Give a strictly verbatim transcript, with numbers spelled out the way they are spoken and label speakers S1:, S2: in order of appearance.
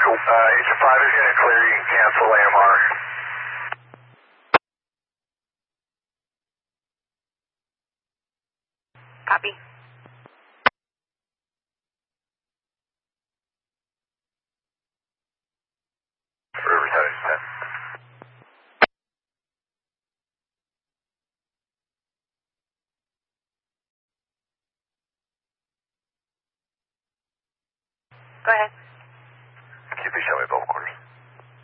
S1: Uh, H five is going to clear. You can cancel A M R.
S2: Copy.
S1: Riverside is ten.
S2: Go ahead.
S1: Q P, show me both quarters.